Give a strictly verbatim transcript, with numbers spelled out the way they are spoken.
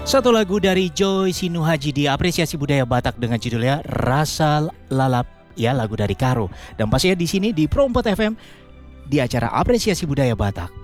Satu lagu dari Joy Sinuhaji di Apresiasi Budaya Batak dengan judulnya Rasa Lalap, ya, lagu dari Karo. Dan pastinya di sini di Pro empat F M di acara Apresiasi Budaya Batak.